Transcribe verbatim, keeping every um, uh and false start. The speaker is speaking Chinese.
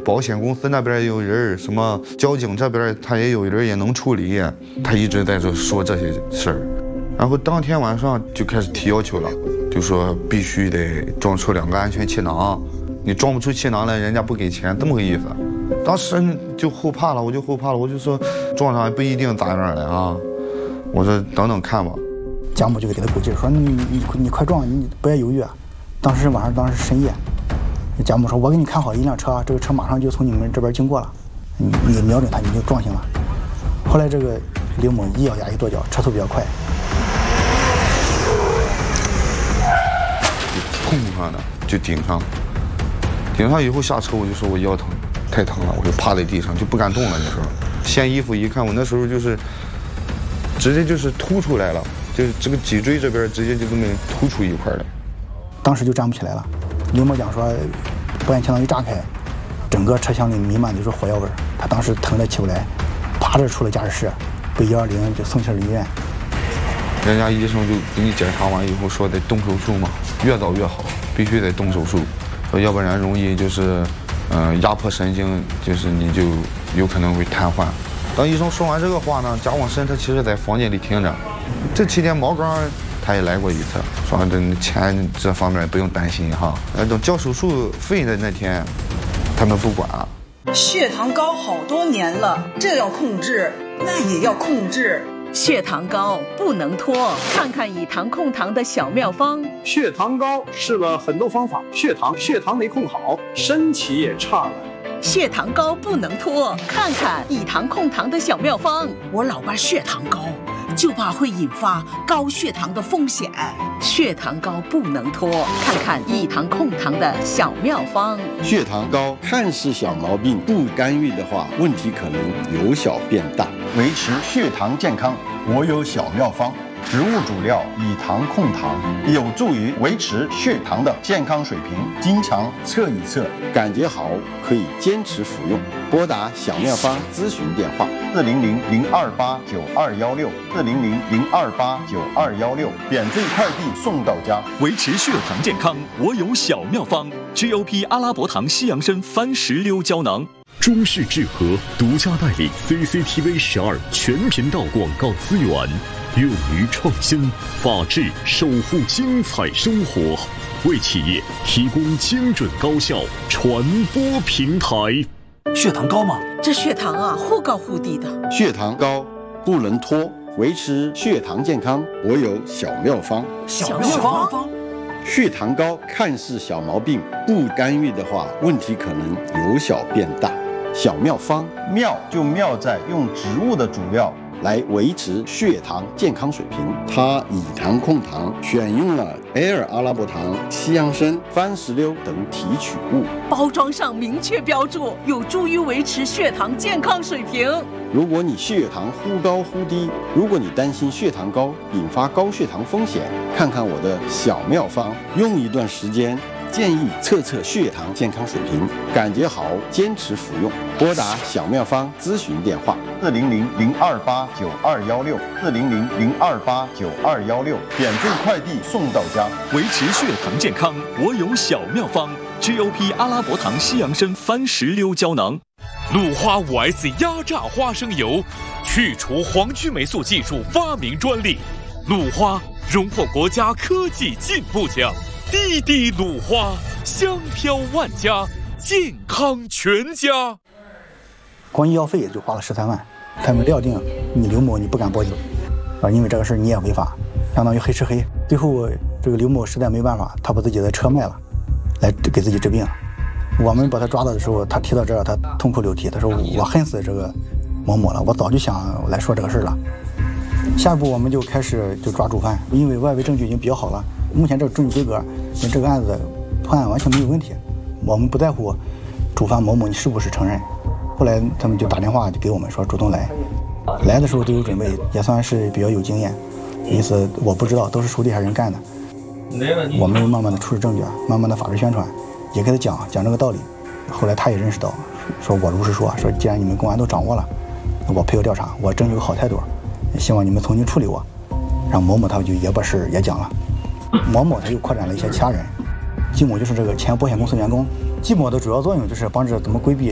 保险公司那边也有人，什么交警这边他也有人也能处理，他一直在这说这些事儿。然后当天晚上就开始提要求了，就说必须得装出两个安全气囊，你装不出气囊来，人家不给钱，这么个意思。当时就后怕了，我就后怕了，我就说撞上不一定咋样的啊，我说等等看吧。 贾母就给他鼓劲说你你你快撞，你不要犹豫啊。当时晚上当时深夜，贾母说我给你看好一辆车，这个车马上就从你们这边经过了，你你瞄准它你就撞行了。后来这个刘某一咬牙一跺脚，车速比较快， 就砰上的就顶上，顶上以后下车我就说我腰疼太疼了，我就趴在地上就不敢动了。那时候掀衣服一看，我那时候就是直接就是凸出来了，就是这个脊椎这边直接就这么突出一块来。 当时就站不起来了。刘某讲说，保险气囊一炸开，整个车厢里弥漫的就是火药味儿。他当时疼得起不来，爬着出了驾驶室，被幺二零就送去了医院。 人家医生就给你检查完以后说得动手术嘛，越早越好，必须得动手术，说要不然容易就是，嗯、呃，压迫神经，就是你就有可能会瘫痪。当医生说完这个话呢，贾广深他其实在房间里听着。这期间毛刚他也来过一次，说这钱这方面不用担心哈。呃，等交手术费的那天，他们不管。 血糖高好多年了，这要控制，那也要控制。 血糖高不能拖，看看以糖控糖的小妙方。 血糖高试了很多方法，血糖血糖没控好，身体也差了。 血糖高不能拖，看看以糖控糖的小妙方。 我老爸血糖高，就怕会引发高血糖的风险。 血糖高不能拖，看看以糖控糖的小妙方。 血糖高看似小毛病，不干预的话，问题可能由小变大。维持血糖健康，我有小妙方。植物主料以糖控糖，有助于维持血糖的健康水平。经常测一测，感觉好可以坚持服用。拨打小妙方咨询电话：四零零零二八九二幺六，四零零零二八九二幺六，免费快递送到家。 维持血糖健康，我有小妙方 ：G O P 阿拉伯糖西洋参番石榴胶囊。 中式智和独家代理 C C T V 十二全频道广告资源，勇于创新，法治守护精彩生活，为企业提供精准高效传播平台。 血糖高吗？ 这血糖啊，忽高忽低的。 血糖高不能拖，维持血糖健康，我有小妙方。 小妙方。 血糖高看似小毛病，不干预的话，问题可能由小变大。小妙方，妙就妙在用植物的主料来维持血糖健康水平。它以糖控糖，选用了 L 阿拉伯糖、西洋参、番石榴等提取物， 包装上明确标注，有助于维持血糖健康水平。 如果你血糖忽高忽低，如果你担心血糖高引发高血糖风险，看看我的小妙方，用一段时间。建议测测血糖健康水平，感觉好坚持服用。拨打小妙方咨询电话：四零零零二八九二幺六，四零零零二八九二幺六，免费快递送到家。 维持血糖健康，我有小妙方 ：G O P 阿拉伯糖西洋参番石榴胶囊。 鲁花 五 S 压榨花生油，去除黄曲霉素技术发明专利，鲁花荣获国家科技进步奖。滴滴鲁花，香飘万家，健康全家。 光医药费就花了十三万，他们料定你刘某你不敢报警，啊，因为这个事你也违法，相当于黑吃黑。最后这个刘某实在没办法，他把自己的车卖了，来给自己治病。我们把他抓到的时候，他提到这儿，他痛哭流涕，他说我恨死这个某某了，我早就想来说这个事了。下一步我们就开始就抓主犯，因为外围证据已经比较好了。目前这个证据规格跟这个案子破案完全没有问题，我们不在乎主犯某某你是不是承认。后来他们就打电话就给我们说主动来，来的时候都有准备，也算是比较有经验。意思我不知道都是手底下人干的，我们慢慢的出示证据，慢慢的法制宣传，也给他讲讲这个道理。后来他也认识到，说我如实说，说既然你们公安都掌握了，我配合调查，我争取个好态度，希望你们从轻处理我。让某某他就也把事也讲了。某某他又扩展了一些其他人，季某就是这个前保险公司员工。季某的主要作用就是帮着怎么规避